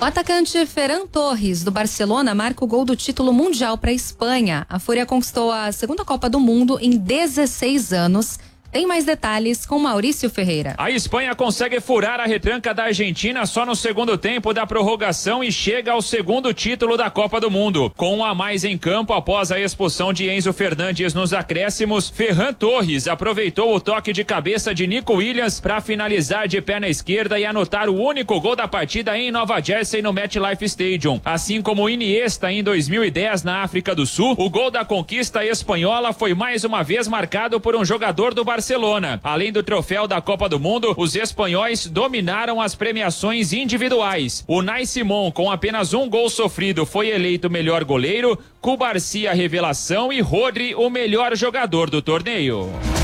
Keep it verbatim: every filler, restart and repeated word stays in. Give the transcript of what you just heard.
atacante Ferran Torres, do Barcelona, marca o gol do título mundial para a Espanha. A Fúria conquistou a segunda Copa do Mundo em dezesseis anos. Tem mais detalhes com Maurício Ferreira. A Espanha consegue furar a retranca da Argentina só no segundo tempo da prorrogação e chega ao segundo título da Copa do Mundo. Com um a mais em campo após a expulsão de Enzo Fernandes nos acréscimos, Ferran Torres aproveitou o toque de cabeça de Nico Williams para finalizar de perna esquerda e anotar o único gol da partida em Nova Jersey no MetLife Stadium. Assim como Iniesta em dois mil e dez na África do Sul, o gol da conquista espanhola foi mais uma vez marcado por um jogador do Barcelona. Barcelona. Além do troféu da Copa do Mundo, os espanhóis dominaram as premiações individuais. O Unai Simón, com apenas um gol sofrido, foi eleito melhor goleiro, Cubarsí a revelação e Rodri o melhor jogador do torneio.